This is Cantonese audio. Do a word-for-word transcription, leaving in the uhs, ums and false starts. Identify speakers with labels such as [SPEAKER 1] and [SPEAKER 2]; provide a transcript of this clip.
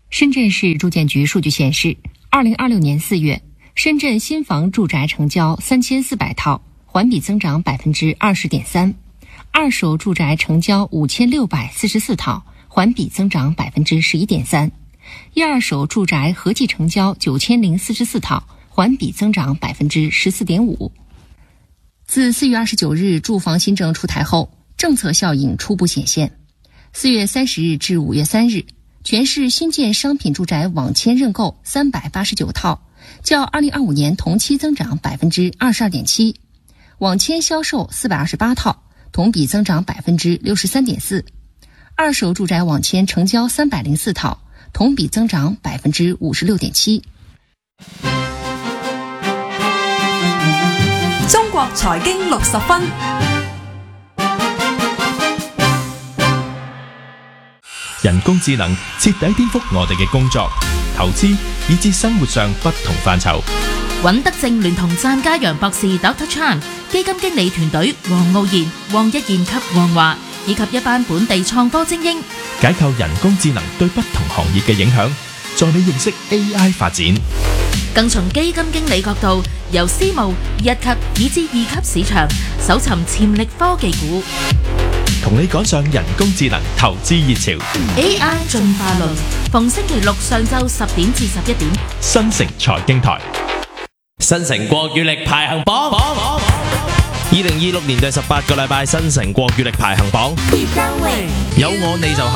[SPEAKER 1] 深圳市住建局数据显示，二零二六年四月，深圳新房住宅成交三千四百套，环比增长百分之二十点三；二手住宅成交五千六百四十四套，环比增长百分之十一点三；一二手住宅合计成交九千零四十四套，环比增长百分之十四点五。自四月二十九日住房新政出台后，政策效应初步显现。四月三十日至五月三日，全市新建商品住宅网签认购三百八十九套，较二零二五年同期增长百分之二十二点七；网签销售四百二十八套，同比增长百分之六十三点四；二手住宅网签成交三百零四套，同比增长百分之五十六点七。
[SPEAKER 2] 中國財經六十分。
[SPEAKER 3] 人工智能徹底顛覆我哋嘅工作、投資以至生活上不同範疇。
[SPEAKER 4] 尹德正聯同湛家陽博士 Doctor Chan、基金經理團隊黃傲然、黃一賢及黃華，以及一班本地創科精英，
[SPEAKER 3] 解構人工智能對不同行業嘅影響，助你認識 A I 發展。
[SPEAKER 4] 更從基金經理角度，由私募、一級以至二級市場搜尋潛力科技股，
[SPEAKER 3] 同你趕上人工智能投資熱潮。
[SPEAKER 4] A I 進化論，逢星期六上晝十點至十一點，
[SPEAKER 3] 新城財經台。
[SPEAKER 5] 新城國語力排行榜，二零二六年第十八個禮拜新城國語力排行榜，有我你就係